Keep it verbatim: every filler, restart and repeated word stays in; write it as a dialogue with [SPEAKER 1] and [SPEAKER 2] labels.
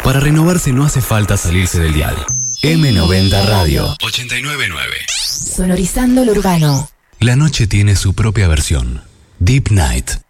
[SPEAKER 1] Para renovarse no hace falta salirse del dial. eme noventa Radio ochenta y nueve punto nueve.
[SPEAKER 2] Sonorizando lo urbano.
[SPEAKER 1] La noche tiene su propia versión. Deep Night.